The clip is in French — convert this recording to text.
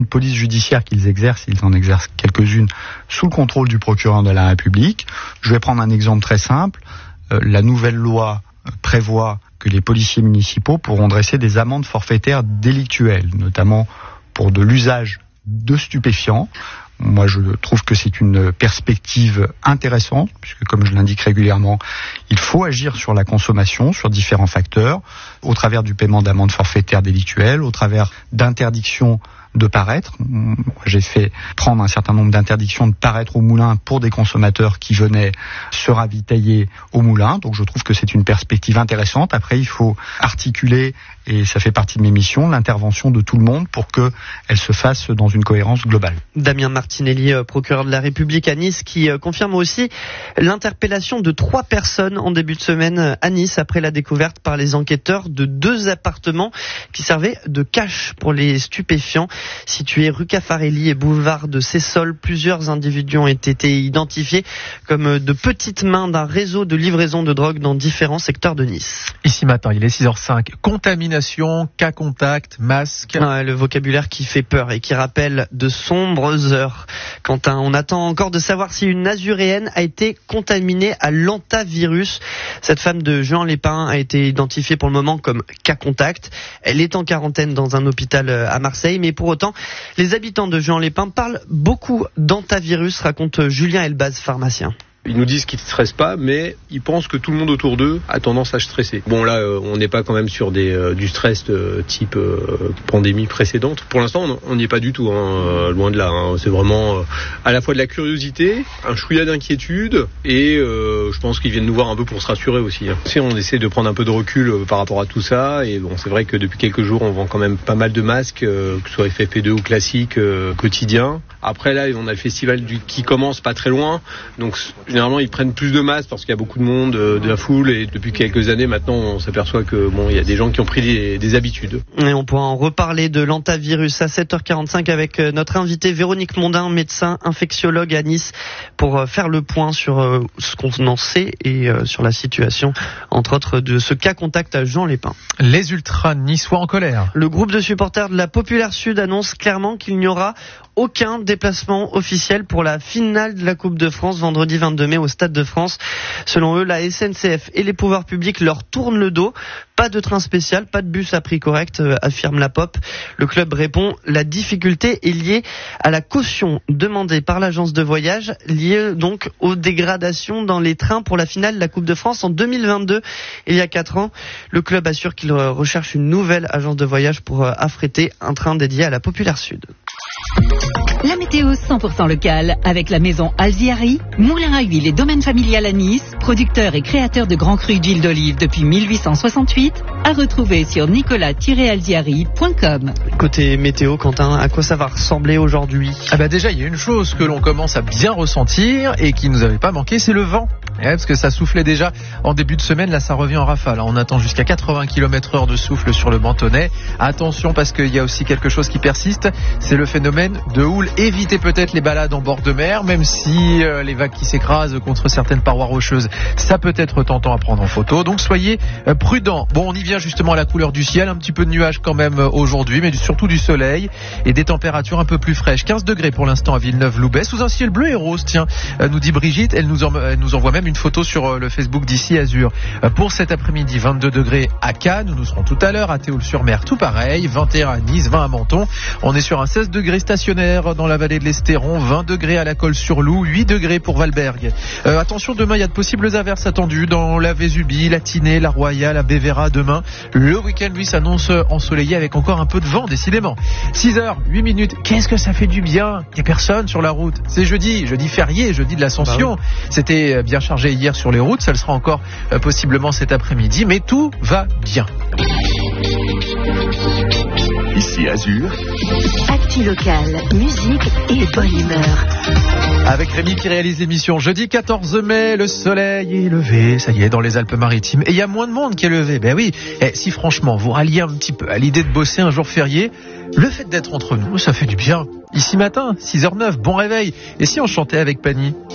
une police judiciaire qu'ils exercent, ils en exercent quelques-unes sous le contrôle du procureur de la République. Je vais prendre un exemple très simple. La nouvelle loi prévoit que les policiers municipaux pourront dresser des amendes forfaitaires délictuelles, notamment pour de l'usage de stupéfiants. Moi, je trouve que c'est une perspective intéressante, puisque comme je l'indique régulièrement, il faut agir sur la consommation, sur différents facteurs, au travers du paiement d'amendes forfaitaires délictuelles, au travers d'interdictions de paraître. J'ai fait prendre un certain nombre d'interdictions de paraître au moulin pour des consommateurs qui venaient se ravitailler au moulin. Donc je trouve que c'est une perspective intéressante. Après, il faut articuler, et ça fait partie de mes missions, l'intervention de tout le monde pour qu'elle se fasse dans une cohérence globale. Damien Martinelli, procureur de la République à Nice, qui confirme aussi l'interpellation de 3 personnes en début de semaine à Nice après la découverte par les enquêteurs de 2 appartements qui servaient de cache pour les stupéfiants. Situés rue Caffarelli et boulevard de Cessol, plusieurs individus ont été identifiés comme de petites mains d'un réseau de livraison de drogue dans différents secteurs de Nice. Ici matin, il est 6h05. Contamination, cas contact, masque. Le vocabulaire qui fait peur et qui rappelle de sombres heures. Quentin, on attend encore de savoir si une Azuréenne a été contaminée à l'hantavirus. Cette femme de Juan-les-Pins a été identifiée pour le moment comme cas contact. Elle est en quarantaine dans un hôpital à Marseille, mais pour autant, les habitants de Juan-les-Pins parlent beaucoup d'hantavirus, raconte Julien Elbaz, pharmacien. Ils nous disent qu'ils ne stressent pas, mais ils pensent que tout le monde autour d'eux a tendance à stresser. Bon là, on n'est pas quand même sur du stress type pandémie précédente. Pour l'instant, on n'y est pas du tout, loin de là. C'est vraiment à la fois de la curiosité, un chouïa d'inquiétude, et je pense qu'ils viennent nous voir un peu pour se rassurer aussi. On essaie de prendre un peu de recul par rapport à tout ça, et bon, c'est vrai que depuis quelques jours, on vend quand même pas mal de masques, que ce soit FFP2 ou classique, quotidien. Après là, on a le festival qui commence pas très loin, donc généralement, ils prennent plus de masques parce qu'il y a beaucoup de monde, de la foule, et depuis quelques années, maintenant, on s'aperçoit que il y a des gens qui ont pris des habitudes. Et on pourra en reparler de l'hantavirus à 7h45 avec notre invité Véronique Mondin, médecin infectiologue à Nice, pour faire le point sur ce qu'on en sait et sur la situation, entre autres, de ce cas contact à Juan-les-Pins. Les ultras niçois en colère. Le groupe de supporters de la Populaire Sud annonce clairement qu'il n'y aura aucun déplacement officiel pour la finale de la Coupe de France vendredi 22 mai au Stade de France. Selon eux, la SNCF et les pouvoirs publics leur tournent le dos. Pas de train spécial, pas de bus à prix correct, affirme la Pop. Le club répond, la difficulté est liée à la caution demandée par l'agence de voyage, liée donc aux dégradations dans les trains pour la finale de la Coupe de France en 2022. Il y a 4 ans, le club assure qu'il recherche une nouvelle agence de voyage pour affréter un train dédié à la Populaire Sud. La météo 100% locale avec la maison Alziari, moulin à huile et domaine familial à Nice, producteur et créateur de grands crus d'huile d'olive depuis 1868, à retrouver sur nicolas-alziari.com. Côté météo, Quentin, à quoi ça va ressembler aujourd'hui ? Déjà, il y a une chose que l'on commence à bien ressentir et qui nous avait pas manqué, c'est le vent. Parce que ça soufflait déjà en début de semaine, là ça revient en rafale. On attend jusqu'à 80 km/h de souffle sur le Mentonnet. Attention parce qu'il y a aussi quelque chose qui persiste, c'est le phénomène de houle. Évitez peut-être les balades en bord de mer, même si les vagues qui s'écrasent contre certaines parois rocheuses, ça peut être tentant à prendre en photo. Donc soyez prudents. Bon, on y vient justement à la couleur du ciel, un petit peu de nuages quand même aujourd'hui, mais surtout du soleil et des températures un peu plus fraîches. 15 degrés pour l'instant à Villeneuve-Loubet, sous un ciel bleu et rose. Tiens, nous dit Brigitte, elle nous envoie même une photo sur le Facebook d'ici Azur. Pour cet après-midi, 22 degrés à Cannes, nous serons tout à l'heure à Théoul-sur-Mer, tout pareil, 21 à Nice, 20 à Menton. On est sur un 16 degrés stationnaire dans la vallée de l'Estéron, 20 degrés à la Colle-sur-Loup, 8 degrés pour Valberg. Attention, demain, il y a de possibles averses attendues dans la Vésubie, la Tinée, la Royale, la Bévéra demain. Le week-end, lui, s'annonce ensoleillé avec encore un peu de vent, décidément. 6h08. Qu'est-ce que ça fait du bien? Il n'y a personne sur la route. C'est jeudi férié, jeudi de l'Ascension. Oui. C'était bien chargé hier sur les routes, ça le sera encore possiblement cet après-midi, mais tout va bien. Ici Azur. Actu local, musique et bonne humeur. Avec Rémi qui réalise l'émission. Jeudi 14 mai, le soleil est levé, ça y est, dans les Alpes-Maritimes. Et il y a moins de monde qui est levé. Ben oui, si franchement vous ralliez un petit peu à l'idée de bosser un jour férié, le fait d'être entre nous, ça fait du bien. Ici matin, 6h09, bon réveil. Et si on chantait avec Pani ?